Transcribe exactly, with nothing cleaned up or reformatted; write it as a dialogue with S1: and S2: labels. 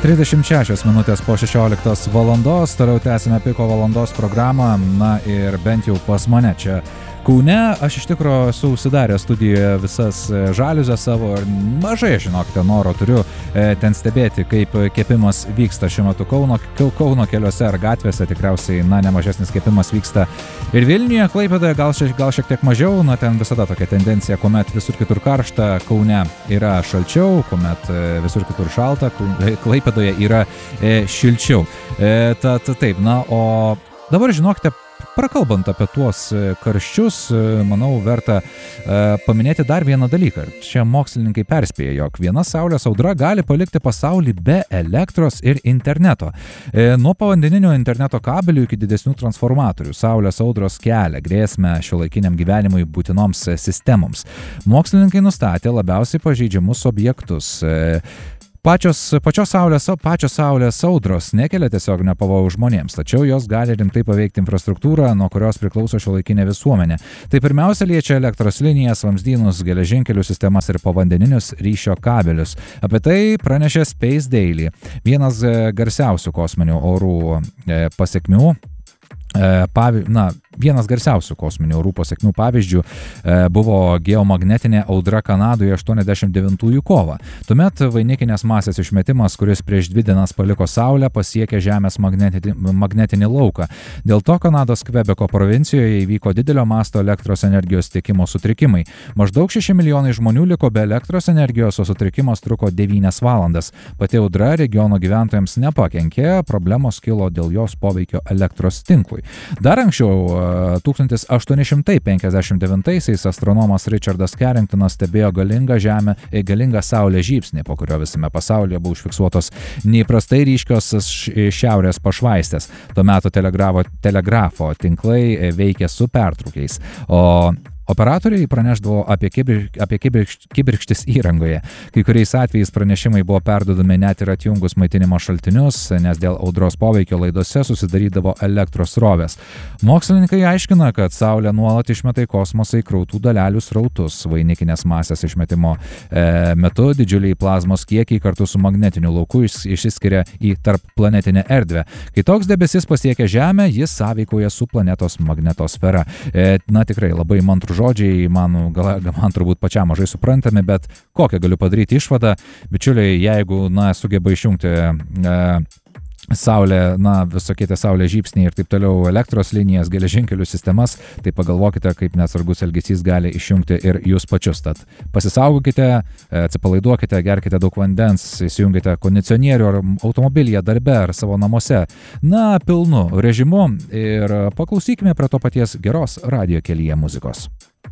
S1: trisdešimt šešios minutės po šešioliktos valandos, toliau tęsime Piko valandos programą, na ir bent jau pas mane čia Kaune, aš iš tikrųjų esu užsidaręs studijoje visas žaliuzės savo ir mažai, žinokite, noro turiu e, ten stebėti, kaip kepimas vyksta šiuo metu Kauno, Kauno keliuose ar gatvėse, tikriausiai, na, nemažesnis kepimas vyksta ir Vilniuje, Klaipėdoje, gal, šiek, gal šiek tiek mažiau, na, ten visada tokia tendencija, kuomet visur kitur karšta, Kaune yra šalčiau, kuomet visur kitur šalta, Klaipėdoje yra e, šilčiau. E, ta, ta, taip, na, o dabar, žinokite, prakalbant apie tuos karščius, manau, verta e, paminėti dar vieną dalyką. Čia mokslininkai perspėja, jog viena saulės audra gali palikti pasaulį be elektros ir interneto. E, nuo povandeninio interneto kabelių iki didesnių transformatorių saulės audros kelia grėsmę šiuolaikiniam gyvenimui būtinoms sistemoms. Mokslininkai nustatė labiausiai pažeidžiamus objektus. E, Pačios, pačios saulės, pačios saulės audros nekelia tiesioginio pavojaus žmonėms, tačiau jos gali rimtai paveikti infrastruktūrą, nuo kurios priklauso šiuolaikinė visuomenė. Tai pirmiausia liečia elektros linijas, vamzdynus, geležinkelių sistemas ir povandeninius ryšio kabelius. Apie tai pranešė Space Daily, vienas garsiausių kosminių orų pasekmių. Pavi, na, vienas garsiausių kosminių orų pasekmių pavyzdžių e, buvo geomagnetinė audra Kanadoje aštuoniasdešimt devintųjų kovą. Tuomet vainikinės masės išmetimas, kuris prieš dvi dienas paliko Saulę, pasiekė Žemės magnetinį, magnetinį lauką. Dėl to Kanados Kvebeko provincijoje įvyko didelio masto elektros energijos tiekimo sutrikimai. Maždaug šeši milijonai žmonių liko be elektros energijos, o sutrikimas truko devynias valandas. Pati audra regiono gyventojams nepakenkė, problemos kilo dėl jos poveikio elektros tinklui. Dar anksčiau, tūkstantis aštuoni šimtai penkiasdešimt devintaisiais astronomas Richardas Carringtonas stebėjo galingą žemę, galingą saulės žybsnį, po kurio visame pasaulyje buvo užfiksuotos neįprastai ryškios šiaurės pašvaistės. Tuo metu telegrafo, telegrafo tinklai veikė su pertrūkiais, o operatoriai pranešdavo apie, kibir, apie kibirkšt, kibirkštis įrangoje. Kai kuriais atvejais pranešimai buvo perduodami net ir atjungus maitinimo šaltinius, nes dėl audros poveikio laidose susidarydavo elektros srovės. Mokslininkai aiškina, kad Saulė nuolat išmeta į kosmosą įkrautų dalelių srautus. Vainikinės masės išmetimo e, metu didžiuliai plazmos kiekiai kartu su magnetiniu lauku išsiskiria į tarpplanetinę erdvę. Kai toks debesis pasiekia Žemę, jis sąveikoja su planetos magnetosfera. E, na tikrai labai mantrų žodžiai, man, gal, man turbūt pačiam mažai suprantami, bet kokią galiu padaryti išvadą, bičiuliai, jeigu, na, sugeba išjungti e, Saulė, na, visokie tie saulės žybsniai ir taip toliau, elektros linijas, geležinkelių sistemas, tai pagalvokite, kaip neatsargus elgesys gali išjungti ir jūs pačius. Tad pasisaugokite, atsipalaiduokite, gerkite daug vandens, įsijungite kondicionierių ar automobilyje, darbe ar savo namuose, na, pilnu režimu ir paklausykime prie to paties geros radijo kelyje muzikos.